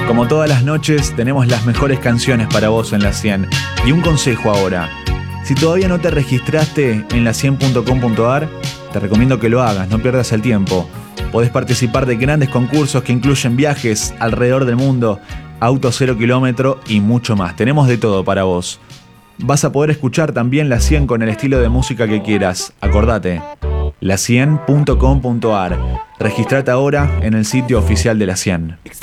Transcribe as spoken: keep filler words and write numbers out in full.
Como todas las noches, tenemos las mejores canciones para vos en La cien. Y un consejo ahora. Si todavía no te registraste en la cien punto com punto a r, te recomiendo que lo hagas, no pierdas el tiempo. Podés participar de grandes concursos que incluyen viajes alrededor del mundo, auto cero kilómetro y mucho más. Tenemos de todo para vos. Vas a poder escuchar también La cien con el estilo de música que quieras. Acordate, la cien punto com punto a r. Registrate ahora en el sitio oficial de La cien.